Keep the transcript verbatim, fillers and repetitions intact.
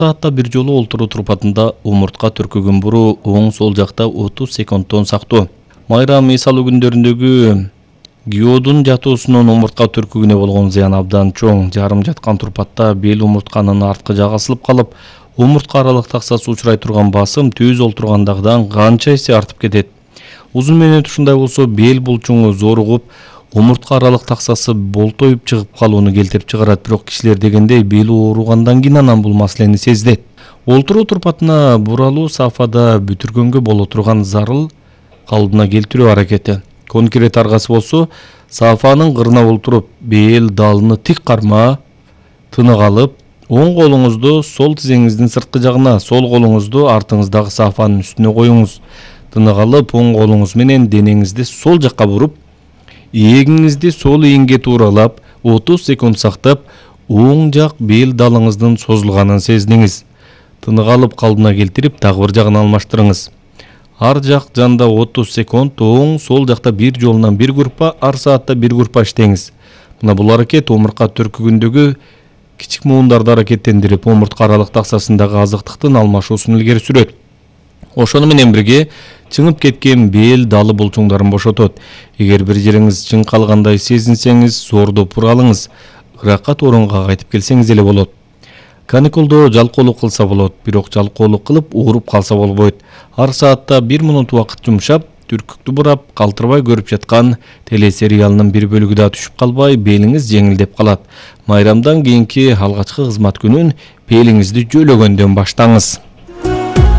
Саатта бир жолу олтуруу турпатында умуртка түркүгүн буруу, оң сол жакта отуз секундтон сактоо. Майрам эсалуу күндөрүндөгү гиодун жатуусунун умуртка түркүгүнө болгон зыяны абдан чоң. Жарым жаткан турпатта бел умуртканын арткы жагы асылып калып, умуртка аралык таксасы учурай турган басым түз олтургандагыдан канча эсе артып кетет. Узун мөөнөт ушундай болсо бел булчуңу зоругуп, умуртка аралык таксасы болтоюп чыгып калууну келтирип чыгарат. Бирок кишилер дегендей бели ооругандан кийин анан бул маселени сезилет. Олтуруу турпатына буралуу сафада бүтүргөнгө боло турган зарыл калыбына келтирүү аракети. Конкрет аргасы болсо, сафанын кырына олтуруп, бел далыны тик карма, тынык алып, оң колуңузду сол тизеңиздин сырткы жагына, сол колуңузду артыңыздагы сафанын үстүнө коюңуз. Тынык алып, оң колуңуз менен денеңизди сол жакка буруп, ээгиңизди сол ийинге тууралап, отуз секунд сактап, оң жак бел далыңыздын созулганын сезиниңиз. Тынык алып калыбына келтирип, дагы бир жагын алмаштырыңыз. Ар жак жанда отуз секунд, оң сол жакта бир жолунан бир группа, ар саатта бир группа иштеңиз. Мына бул аракет омуртка түркүгүндөгү кичик муундарды аракеттендирип, омуртка аралык таксасындагы азыктыктын алмашуусун илгери сүрөт. Ошону менен бирге чыңып кеткен бел далы булчуңдарын бошотот. Эгер бир жериңиз чың калгандай сезинсеңиз, зордоп уралыңыз. Ыракат орунга кайтып келсеңиз эле болот. Каникулдо жалкоолук кылса болот, бирок жалкоолук кылып ооруп калса болбойт. Ар саатта бир мүнөт убакыт жумшап, түркүктү бурап, калтырбай көрүп жаткан телесериалынын бир бөлүгү да түшүп калбай, белиңиз жеңилдеп калат. Майрамдан кийинки алгачкы кызмат күнүн белиңизди жөөлөгөндөн баштаңыз.